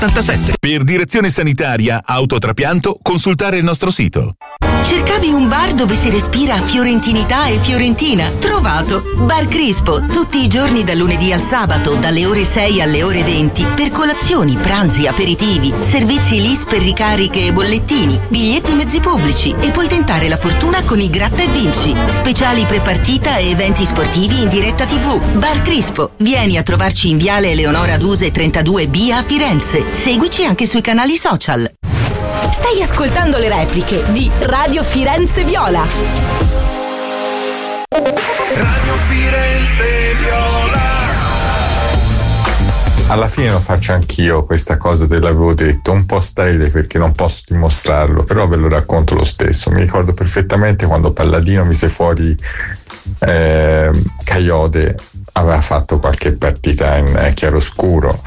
87. Per direzione sanitaria, autotrapianto, consultare il nostro sito. Cercavi un bar dove si respira fiorentinità e fiorentina? Trovato! Bar Crispo, tutti i giorni dal lunedì al sabato, dalle ore 6 alle ore 20, per colazioni, pranzi, aperitivi, servizi LIS per ricariche e bollettini, biglietti mezzi pubblici e puoi tentare la fortuna con i Gratta e Vinci, speciali prepartita e eventi sportivi in diretta TV. Bar Crispo, vieni a trovarci in Viale Eleonora Duse 32B a Firenze. Seguici anche sui canali social. Stai ascoltando le repliche di Radio Firenze Viola. Radio Firenze Viola. Alla fine lo faccio anch'io, questa cosa te l'avevo detto, un po' sterile perché non posso dimostrarlo, però ve lo racconto lo stesso. Mi ricordo perfettamente quando Palladino mise fuori Caiode, aveva fatto qualche partita in chiaroscuro.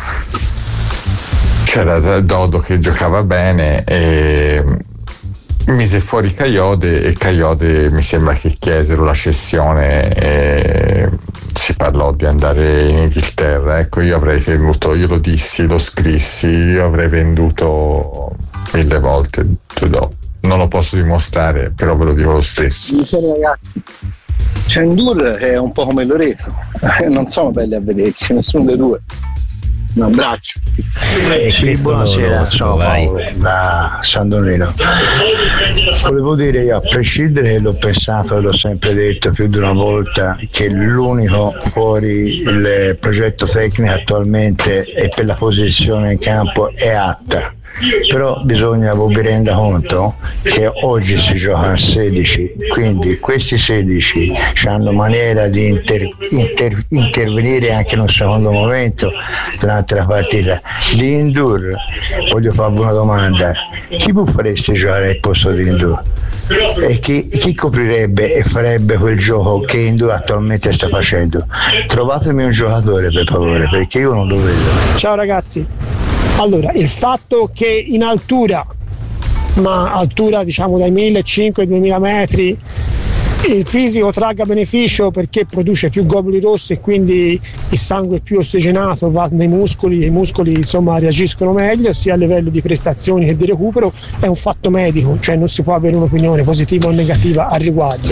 C'era Dodo che giocava bene e mise fuori Caiode e Caiode mi sembra che chiesero la cessione e si parlò di andare in Inghilterra. Ecco, io avrei venduto, io lo dissi, lo scrissi, io avrei venduto 1000 volte Dodo. Non lo posso dimostrare, però ve lo dico lo stesso. Ragazzi, Cendur è un po' come Loreto, non sono belli a vedersi, nessuno dei due. Un abbraccio. Sì, buonasera, sono Paolo da San Donino. Volevo dire, io a prescindere, l'ho pensato e l'ho sempre detto più di una volta, che l'unico fuori il progetto tecnico attualmente e per la posizione in campo è Atta. Però bisogna, vi renda conto che oggi si gioca a 16, quindi questi 16 hanno maniera di intervenire anche in un secondo momento durante la partita. Di Indur, voglio farvi una domanda: chi fareste giocare al posto di Indur? E chi coprirebbe e farebbe quel gioco che Indur attualmente sta facendo? Trovatemi un giocatore, per favore, perché io non lo vedo. Ciao ragazzi. Allora, il fatto che in altura, ma altura diciamo dai 1500 ai 2000 metri, il fisico tragga beneficio perché produce più globuli rossi e quindi il sangue più ossigenato va nei muscoli e i muscoli insomma reagiscono meglio sia a livello di prestazioni che di recupero, è un fatto medico, cioè non si può avere un'opinione positiva o negativa al riguardo.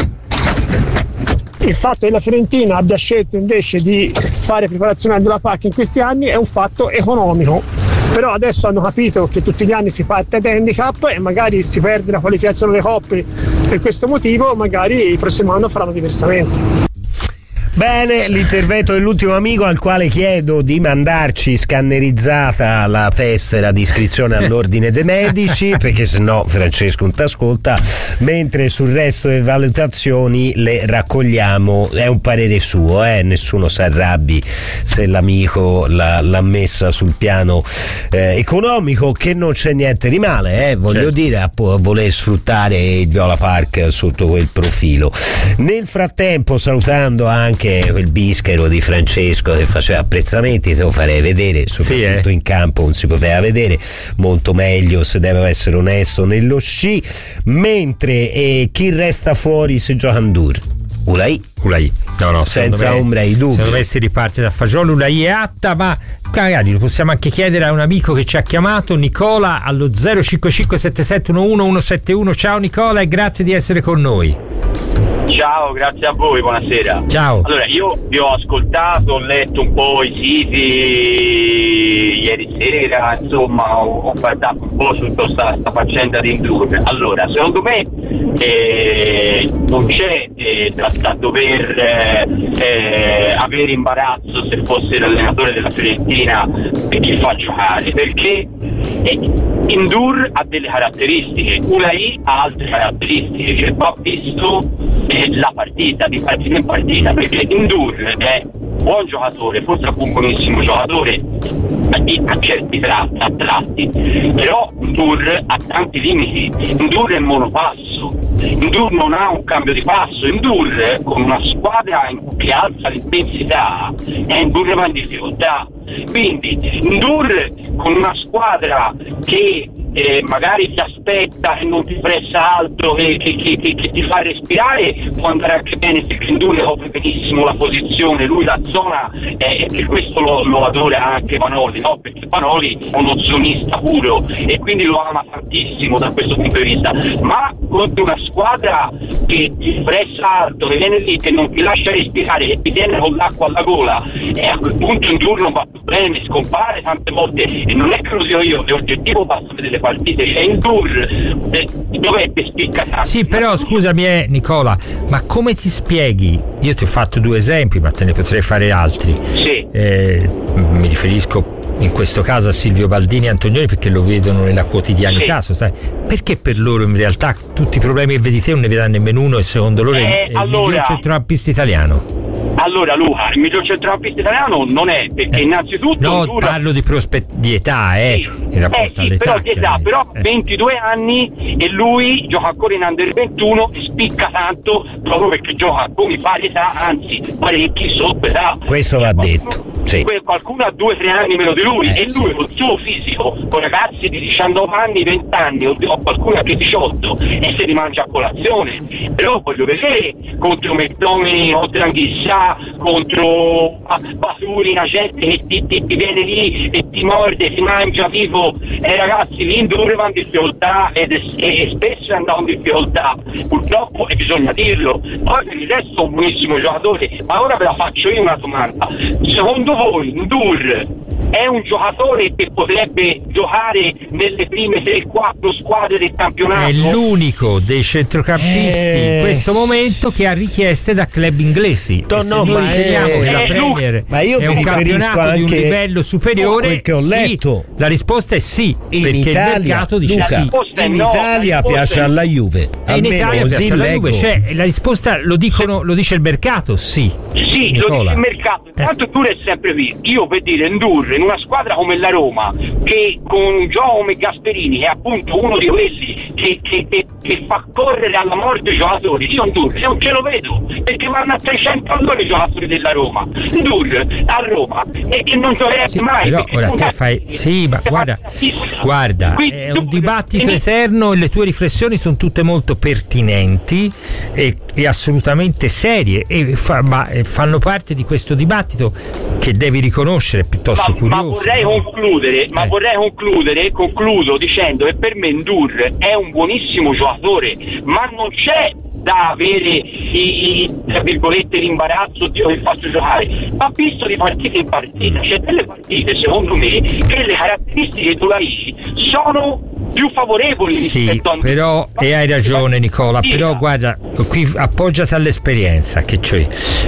Il fatto che la Fiorentina abbia scelto invece di fare preparazione al Luna Park in questi anni è un fatto economico, però adesso hanno capito che tutti gli anni si parte ad handicap e magari si perde la qualificazione delle coppe per questo motivo, magari il prossimo anno faranno diversamente. Bene, l'intervento dell'ultimo amico al quale chiedo di mandarci scannerizzata la tessera di iscrizione all'ordine dei medici, perché sennò Francesco non t'ascolta, mentre sul resto delle valutazioni le raccogliamo. È un parere suo, nessuno si arrabbi se l'amico l'ha messa sul piano economico, che non c'è niente di male, voglio dire, a voler sfruttare il Viola Park sotto quel profilo. Nel frattempo, salutando anche quel bischero di Francesco che faceva apprezzamenti, te lo farei vedere, soprattutto in campo non si poteva vedere, molto meglio se devo essere onesto nello sci. Mentre chi resta fuori se gioca Ndur? Ulai, no, senza ombra di dubbio. Se dovessi riparte da Fagiolo, Ulai è Atta, ma magari lo possiamo anche chiedere a un amico che ci ha chiamato, Nicola, allo 05577111171. Ciao Nicola e grazie di essere con noi. Ciao, grazie a voi, buonasera. Ciao. Allora, io vi ho ascoltato, ho letto un po' i siti ieri sera, insomma, ho guardato un po' su questa faccenda di Indur. Allora, secondo me non c'è da dover avere imbarazzo se fosse l'allenatore della Fiorentina e chi fa giocare, perché Indur ha delle caratteristiche, Ulai ha altre caratteristiche che va visto la partita, di partita in partita, perché Indur è buon giocatore, forse anche un buonissimo giocatore a certi tratti, però Indur ha tanti limiti. Indur è monopasso, Indur non ha un cambio di passo, Indur con una squadra che alza l'intensità Indur va in difficoltà, quindi Indur con una squadra che magari ti aspetta e non ti pressa altro che ti fa respirare, può andare anche bene, perché Ndour copre benissimo la posizione, lui la zona, e per questo lo adora anche Vanoli, no? Perché Vanoli è uno zonista puro e quindi lo ama tantissimo da questo punto di vista, ma contro una squadra che ti pressa alto, che viene lì, che non ti lascia respirare e ti tiene con l'acqua alla gola, e a quel punto Ndour non va più bene, scompare tante volte, e non è che lo dico io, è oggettivo, basta vedere le partite, c'è Ndour dovrebbe spiccare. Sì, però scusami Nicola, ma come ti spieghi? Io ti ho fatto 2 esempi, ma te ne potrei fare altri. Sì. Mi riferisco in questo caso a Silvio Baldini e Antonioni, perché lo vedono nella quotidianità, sì. Perché per loro in realtà tutti i problemi che vedi te non ne vedranno nemmeno uno, e secondo loro è il miglior centrocampista italiano? Allora Luca, il miglior centrocampista italiano non è, perché innanzitutto parlo di età, in rapporto all'età, però di età, però 22 anni e lui gioca ancora in Under 21 e spicca tanto proprio perché gioca con pari età, anzi parecchi sotto età. Questo va detto. Sì. Qualcuno ha 2-3 anni meno di lui, e lui con il suo fisico, con ragazzi di 19 anni, 20 anni o qualcuno anche 18, e se li mangia a colazione. Però voglio vedere contro McDominay, contro Anghissà, contro Basuri, una gente che ti viene lì e ti morde, ti mangia vivo, e ragazzi lì Ndour va in difficoltà e spesso andava in difficoltà, purtroppo, e bisogna dirlo. Poi per il resto è un buonissimo giocatore, ma ora ve la faccio io una domanda: secondo voi Ndour è un giocatore che potrebbe giocare nelle prime 3-4 squadre del campionato? È l'unico dei centrocampisti in questo momento che ha richieste da club inglesi. Noi riteniamo che la Premier è un campionato anche di un livello superiore. Quel che ho letto, sì, la risposta è sì, perché Italia, il mercato dice Luca, sì. In Italia piace alla Juve. In Italia piace alla Juve, cioè la risposta lo dice il mercato, sì. Sì, Nicola. Lo dice il mercato. Tanto Ndour è sempre vivo. Io per dire Ndour in una squadra come la Roma, che con un gioco come Gasperini è appunto uno di quelli che fa correre alla morte i giocatori, io Ndour non ce lo vedo, perché vanno a 300 all'ora i giocatori della Roma. Ndour a Roma e non giocherebbe mai. Però ora te fai ma guarda, è un dibattito eterno, e le tue riflessioni sono tutte molto pertinenti e assolutamente serie, e fanno parte di questo dibattito che devi riconoscere piuttosto curioso. Ma vorrei concludo dicendo che per me Ndour è un buonissimo giocatore, ma non c'è da avere tra virgolette l'imbarazzo di che faccio giocare, ma visto di partita in partita, c'è delle partite secondo me che le caratteristiche di Tulaì sono più favorevoli rispetto a però, e hai ragione Nicola, però guarda, qui appoggiati all'esperienza che c'è.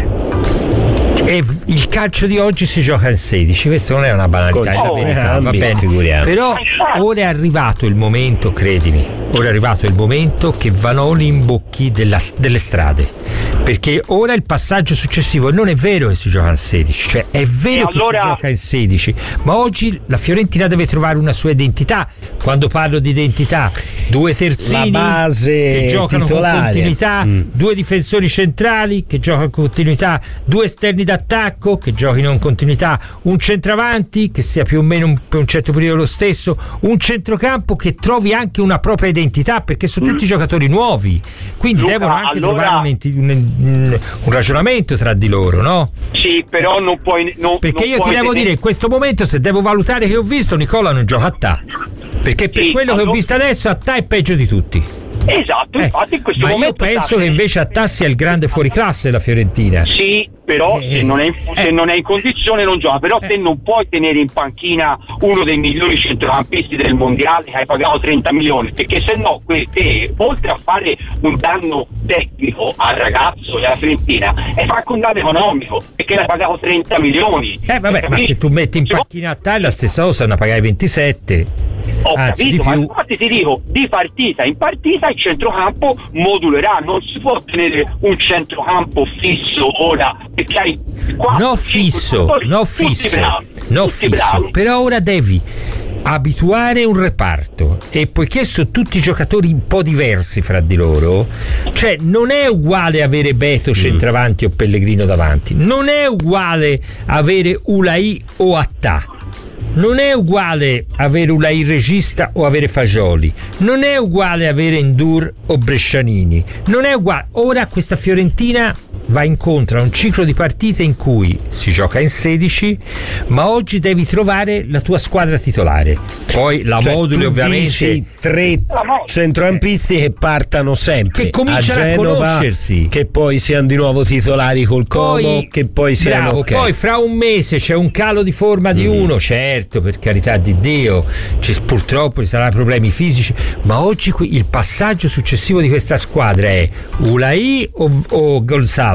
E il calcio di oggi si gioca in 16, questo non è una banalità, è la verità, va bene. Figuriamo. Però ora è arrivato il momento, credimi, che Vanoli imbocchi delle strade, perché ora il passaggio successivo non è vero che si gioca in 16, cioè è vero che si gioca in 16, ma oggi la Fiorentina deve trovare una sua identità. Quando parlo di identità, 2 terzini che giocano titolare, con continuità, 2 difensori centrali che giocano con continuità, 2 esterni d'attacco che giochino in continuità, un centravanti che sia più o meno per un certo periodo lo stesso, un centrocampo che trovi anche una propria identità, perché sono tutti giocatori nuovi, quindi Luca, devono anche trovare un ragionamento tra di loro, no? Sì, però non puoi perché non io ti devo dire, in questo momento, se devo valutare che ho visto, Nicola non gioca a ta, perché per quello che ho visto adesso a ta è peggio di tutti. Esatto, infatti in questo momento. Ma io penso che invece Attà sia il grande fuoriclasse della Fiorentina. Sì, però se non è in condizione non gioca. Però te non puoi tenere in panchina uno dei migliori centrocampisti del mondiale che hai pagato 30 milioni, perché se no te, oltre a fare un danno tecnico al ragazzo e alla Fiorentina, e fa anche un danno economico, perché l'hai pagato 30 milioni. Vabbè, ma se tu metti in panchina Attà è la stessa cosa, ne pagare 27. Ho capito, ma infatti ti dico, di partita in partita il centrocampo modulerà, non si può tenere un centrocampo fisso ora, perché hai 4, fisso, però ora devi abituare un reparto, e poiché sono tutti giocatori un po' diversi fra di loro, cioè non è uguale avere Beto centravanti o Pellegrino davanti, non è uguale avere Ulai o Attà, non è uguale avere Ulai regista o avere Fagioli, non è uguale avere Ndour o Brescianini, non è uguale. Ora questa Fiorentina va incontro a un ciclo di partite in cui si gioca in 16, ma oggi devi trovare la tua squadra titolare. Poi la moduli ovviamente 3 centrocampisti che partano sempre, che cominciano a Genova, a conoscersi, che poi siano di nuovo titolari col Como, che poi siano bravo, okay. Poi fra un mese c'è un calo di forma di uno, certo, per carità di Dio, purtroppo ci saranno problemi fisici, ma oggi il passaggio successivo di questa squadra è Ulai o Gonzalez.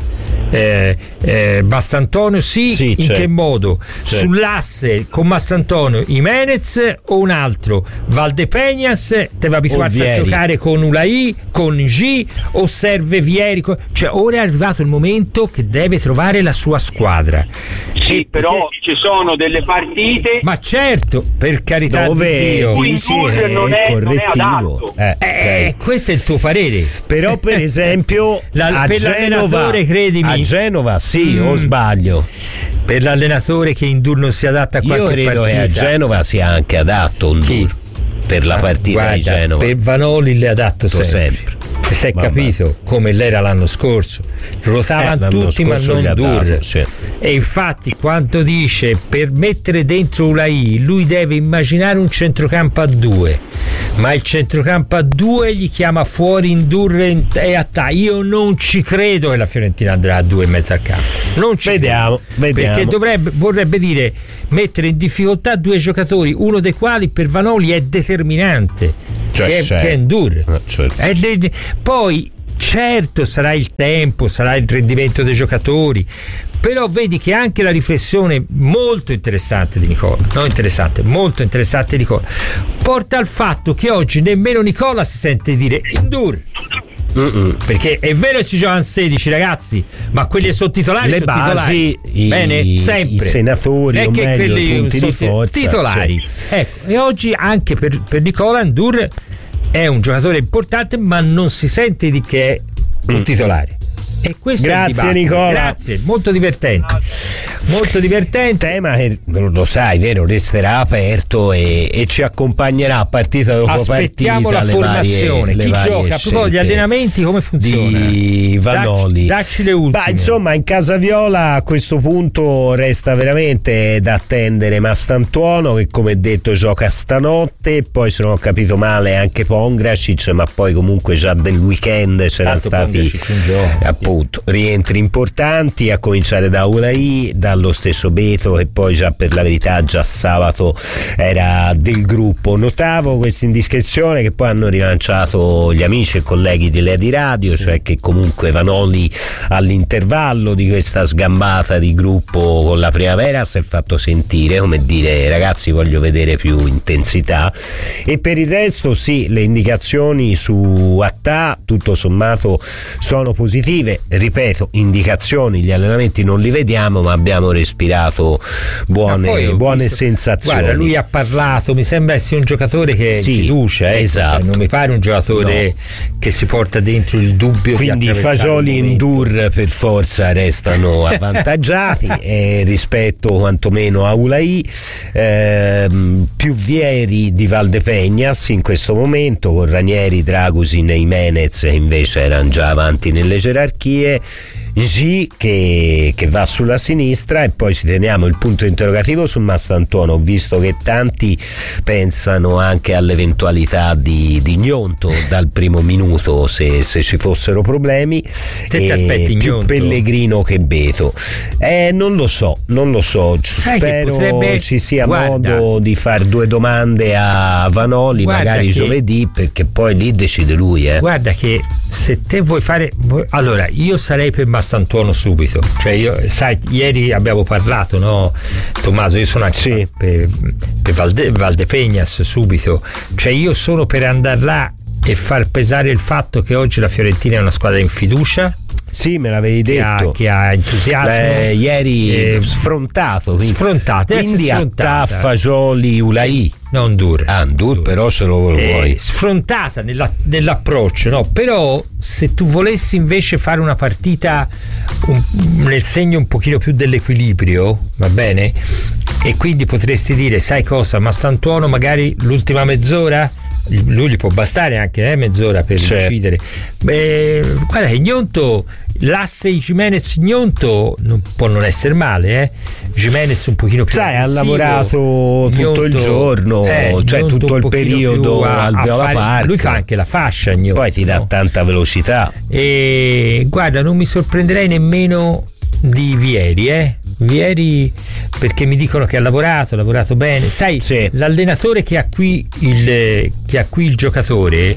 Mastantonio in certo. Che modo? Certo. Sull'asse con Mastantonio Jimenez o un altro Valdepeñas, te va abituarsi a giocare con Ulai, con G, o serve Vieri, cioè ora è arrivato il momento che deve trovare la sua squadra. Sì, però ci sono delle partite, ma certo, per carità dove di Dio, non è correttivo. Okay. Questo è il tuo parere. Però per esempio per l'allenatore, credimi, a Genova o sbaglio, per l'allenatore che Ndour non si adatta a qualche partita. Io credo che a Genova sia anche adatto Ndour per la partita di Genova. Per Vanoli le adatto sempre. Si è capito come l'era l'anno scorso, ruotavano tutti ma non Ndour, e infatti quando dice per mettere dentro Ulai lui deve immaginare un centrocampo a 2, ma il centrocampo a 2 gli chiama fuori Ndour e attacca. Io non ci credo che la Fiorentina andrà a 2 in mezzo al campo, non ci vediamo. Perché vorrebbe dire mettere in difficoltà 2 giocatori, uno dei quali per Vanoli è determinante, che è Ndour. Poi certo sarà il tempo, sarà il rendimento dei giocatori, però vedi che anche la riflessione molto interessante di Nicola, molto interessante di Nicola, porta al fatto che oggi nemmeno Nicola si sente dire Ndour. Perché è vero che si giocano 16 ragazzi, ma quelli sono titolari, le basi, bene, sempre i senatori o meglio i punti di forza titolari, ecco. E oggi anche per Nicola Ndour è un giocatore importante, ma non si sente di che è un titolare. E questo grazie è Nicola, grazie, molto divertente. Tema che lo sai, vero, resterà aperto e ci accompagnerà partita dopo aspettiamo partita. La formazione, chi gioca, proprio gli allenamenti come funziona di Vanoli. Dacci le ultime. Ma insomma in casa Viola a questo punto resta veramente da attendere Mastantuono, che come detto gioca stanotte, poi se non ho capito male anche Pongracic, ma poi comunque già del weekend c'erano stati appunto rientri importanti, a cominciare da Ulai, dallo stesso Beto, e poi già per la verità già sabato era del gruppo. Notavo questa indiscrezione che poi hanno rilanciato gli amici e colleghi di Lady Radio, cioè che comunque Vanoli all'intervallo di questa sgambata di gruppo con la Primavera si è fatto sentire, come dire ragazzi voglio vedere più intensità, e per il resto sì, le indicazioni su Attà tutto sommato sono positive, ripeto, indicazioni, gli allenamenti non li vediamo ma abbiamo respirato buone sensazioni. Guarda, lui ha parlato, mi sembra essere un giocatore che è fiducia, esatto. Cioè, non mi pare un giocatore che si porta dentro il dubbio, quindi Fagioli e Ndour per forza restano avvantaggiati rispetto quantomeno a Ulai, più Vieri di Valdepeñas in questo momento, con Ranieri, Dragusin e Jimenez invece erano già avanti nelle gerarchie, G che va sulla sinistra, e poi ci teniamo il punto interrogativo su Mastantuono, visto che tanti pensano anche all'eventualità di Gnonto dal primo minuto se ci fossero problemi. Te aspetti più Gnonto? Pellegrino che Beto, non lo so, spero ci sia modo di fare 2 domande a Vanoli, magari giovedì, perché poi lì decide lui. Guarda che se te vuoi fare, allora io sarei per Mastantuono subito, cioè io, sai, ieri abbiamo parlato, no Tommaso, io sono anche per Valdepeñas subito, cioè io sono per andare là e far pesare il fatto che oggi la Fiorentina è una squadra in fiducia. Sì, me l'avevi detto. Che ha entusiasmo. Ieri sfrontato. Quindi Attà, Fagioli, Ulai. Non Ndour. Ndour però se lo vuoi. Sfrontata nell'approccio, no? Però se tu volessi invece fare una partita nel segno un pochino più dell'equilibrio, va bene? e quindi potresti dire, sai cosa, ma Stantuono magari l'ultima mezz'ora lui gli può bastare anche mezz'ora per decidere. Guarda che Gnonto, l'asse Gimenez-Gnonto può non essere male, Gimenez un pochino più ha lavorato tutto il giorno, cioè tutto il periodo al Viola Park. Lui fa anche la fascia, Gnonto, poi ti dà tanta velocità. E guarda, non mi sorprenderei nemmeno di Vieri, perché mi dicono che ha lavorato bene. Sai, l'allenatore che ha qui il giocatore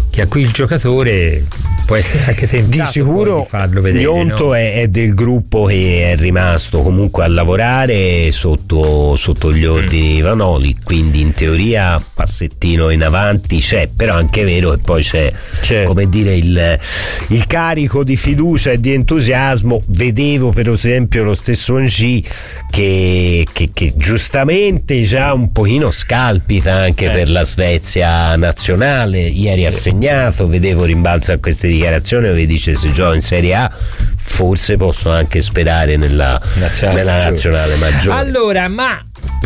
può essere anche tentato di sicuro di farlo vedere. Gnonto, no? è del gruppo che è rimasto comunque a lavorare sotto gli ordini di Vanoli, quindi in teoria passettino in avanti c'è, però anche è vero che poi c'è. Come dire il carico di fiducia e di entusiasmo. Vedevo per esempio lo stesso Ongi che giustamente già un pochino scalpita anche per la Svezia nazionale. Ieri ha segnato, vedevo rimbalzo a queste dichiarazioni dove dice: se gioco in Serie A forse posso anche sperare nella nazionale maggiore. Allora, ma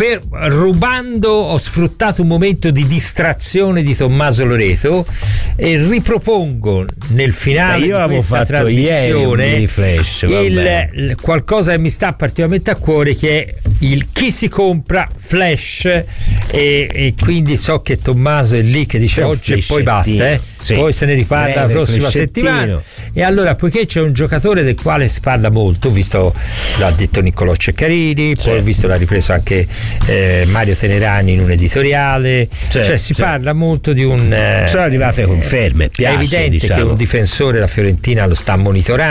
ho sfruttato un momento di distrazione di Tommaso Loreto e ripropongo nel finale di questa trasmissione qualcosa che mi sta particolarmente a cuore, che è il chi si compra flash, e quindi so che Tommaso è lì che dice oggi e poi basta, poi se ne riparla la prossima settimana. E allora, poiché c'è un giocatore del quale si parla molto, l'ha detto Niccolò Ceccarini, poi ho visto, l'ha ripreso anche Mario Tenerani in un editoriale, si parla molto di un sono arrivate conferme, è evidente che un difensore la Fiorentina lo sta monitorando.